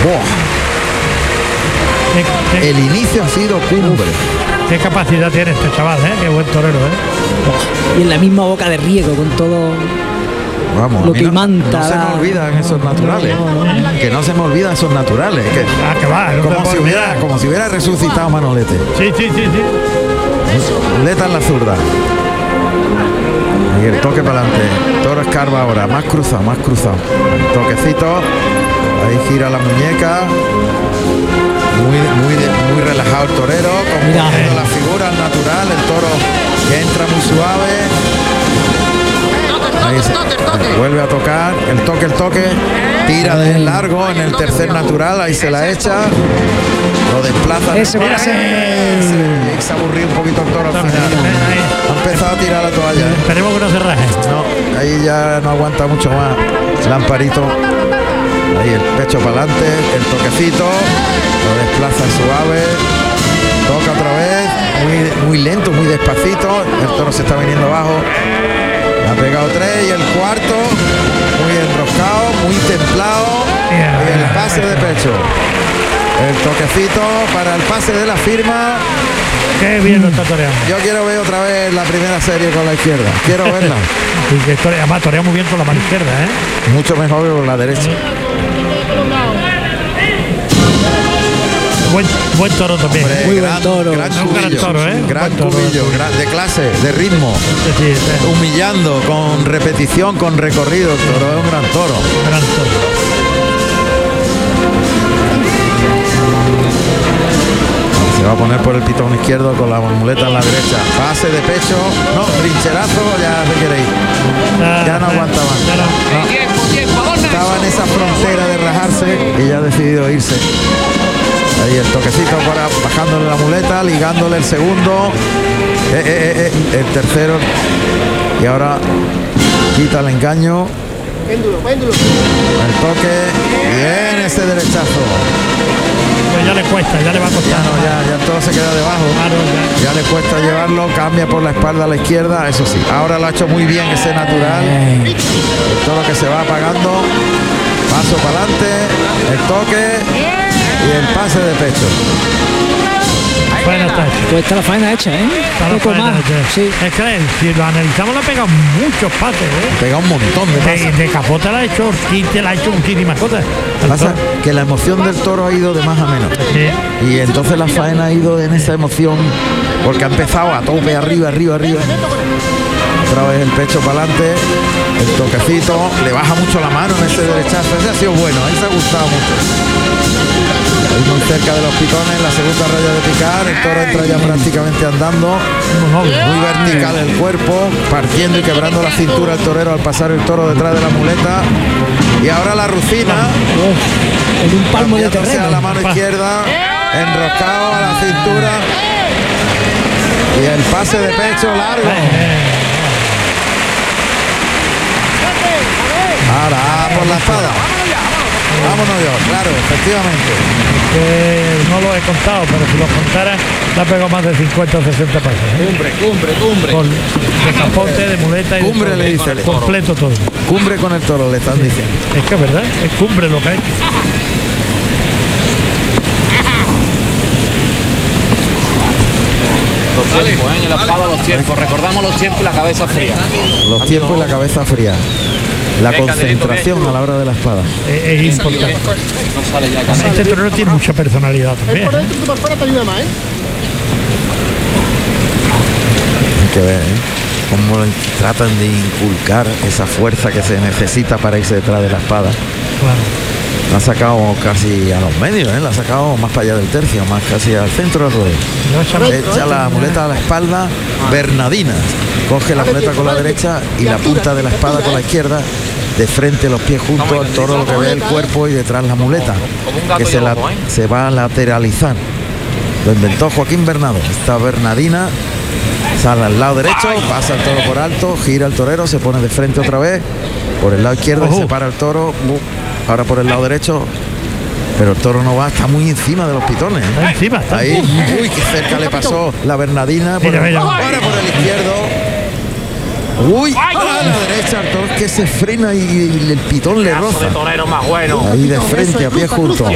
El inicio ha sido cumbre. Qué capacidad tiene este chaval, qué buen torero, Y en la misma boca de riego con todo. Vamos, lo que manta. No se me olvidan esos naturales. Que no se me olvidan esos naturales. Que va, como si hubiera resucitado Manolete. Sí. Muleta en la zurda. Y el toque para adelante. Toro escarba ahora. Más cruzado. El toquecito. Ahí gira la muñeca. Muy relajado el torero. Componiendo la figura al natural. El toro que entra muy suave. Vuelve a tocar, el toque, tira de largo en el tercer natural, ahí se la echa, lo desplaza. Ese se aburrió un poquito el toro al final. Ha empezado a tirar la toalla. Esperemos que no se raje. No, ahí ya no aguanta mucho más. Lamparito. Ahí el pecho para adelante, el toquecito, lo desplaza suave, toca otra vez, muy lento, muy despacito, el toro se está viniendo abajo. Ha pegado 3 y el cuarto muy enroscado, muy templado. Y el pase de pecho. El toquecito para el pase de la firma. Qué bien lo está toreando. Yo quiero ver otra vez la primera serie con la izquierda. Quiero verla. Y además torea muy bien con la mano izquierda, Mucho mejor que con la derecha. Buen toro también. Hombre, muy buen toro. Gran toro, cubillo, de clase, de ritmo. Sí. Humillando, con repetición, con recorrido. El toro es un gran toro. Se va a poner por el pitón izquierdo con la muleta en la derecha. Pase de pecho. No, trincherazo, ya se quiere ir. Ya no aguanta más. No. Estaba en esa frontera de rajarse y ya ha decidido irse. Ahí el toquecito para bajándole la muleta, ligándole el segundo, el tercero, y ahora quita el engaño. El toque, bien ese derechazo. Pues ya le cuesta, ya le va a costar. Ya todo se queda debajo. Ya le cuesta llevarlo, cambia por la espalda a la izquierda, eso sí. Ahora lo ha hecho muy bien ese natural. Todo lo que se va apagando. Paso para adelante, el toque. Y el pase de pecho. Pues está la faena hecha, Está la faena hecha. Sí. Es que si lo analizamos le ha pegado muchos pases, Pega un montón de pases. De capota la ha hecho, quinte la ha hecho muchísimas cosas. Pasa que la emoción del toro ha ido de más a menos. Sí. Y entonces la faena ha ido en esa emoción, porque ha empezado a tope, arriba. Otra vez el pecho para adelante, el toquecito, le baja mucho la mano en ese derechazo. Ese ha sido bueno, a él se ha gustado mucho. Ahí muy cerca de los pitones, la segunda raya de picar, el toro entra ya prácticamente andando, muy vertical el cuerpo, partiendo y quebrando la cintura el torero al pasar el toro detrás de la muleta. Y ahora la rucina, en un palmo de terreno. A la mano izquierda, enroscado a la cintura, y el pase de pecho largo. Ahora por la espada. Vámonos yo, claro, efectivamente. No lo he contado, pero si lo contara, le ha pegado más de 50 o 60 pases. Cumbre. De capote, de muleta y cumbre, le dice el toro. Completo todo. Cumbre con el toro, le están diciendo. Es que es verdad, es cumbre lo que hay. Los tiempos, en la espada los tiempos. Recordamos los tiempos y la cabeza fría. Los tiempos y la cabeza fría. La concentración a la hora de la espada. Es importante. Este torero tiene mucha personalidad también. Hay que ver, cómo tratan de inculcar esa fuerza que se necesita para irse detrás de la espada. Claro. La ha sacado casi a los medios, la ha sacado más para allá del tercio, más casi al centro del ruedo. Echa la muleta a la espalda, Bernardina. Coge la muleta con la derecha y la punta de la espada con la izquierda. De frente los pies juntos, el toro lo que ve el cuerpo y detrás la muleta, que se va a lateralizar. Lo inventó Joaquín Bernardo. Esta Bernardina sale al lado derecho, pasa el toro por alto, gira el torero, se pone de frente otra vez, por el lado izquierdo se para el toro, ahora por el lado derecho, pero el toro no va, está muy encima de los pitones. Está encima, está. Ahí, uy, qué cerca le pasó la Bernardina, ahora por el izquierdo. Uy, a la derecha, el toro que se frena y el pitón le roza. Torero más bueno. Ahí de frente, a pie junto.